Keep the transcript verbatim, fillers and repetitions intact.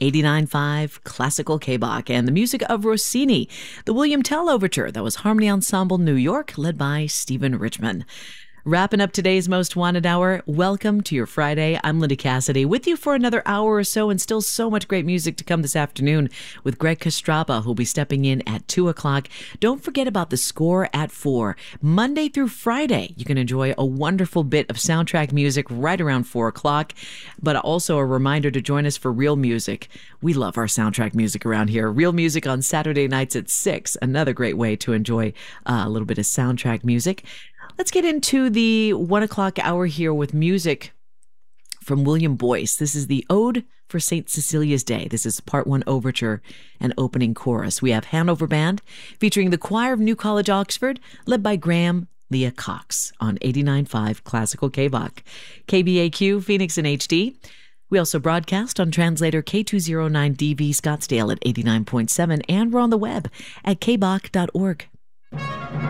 eighty-nine point five Classical K-Bach, and the music of Rossini, the William Tell Overture. That was Harmony Ensemble New York, led by Stephen Richman. Wrapping up today's Most Wanted Hour, welcome to your Friday. I'm Linda Cassidy, with you for another hour or so, and still so much great music to come this afternoon with Greg Kostrapa, who'll be stepping in at two o'clock. Don't forget about The Score at four. Monday through Friday, you can enjoy a wonderful bit of soundtrack music right around four o'clock, but also a reminder to join us for Real Music. We love our soundtrack music around here. Real Music on Saturday nights at six, another great way to enjoy uh, a little bit of soundtrack music. Let's get into the one o'clock hour here with music from William Boyce. This is the Ode for Saint Cecilia's Day. This is part one overture and opening chorus. We have Hanover Band featuring the Choir of New College, Oxford, led by Graham Leah Cox on eighty-nine point five Classical K-Bach. K B A Q, Phoenix in H D. We also broadcast on translator K two oh nine D V Scottsdale at eighty-nine point seven, and we're on the web at k bach dot org.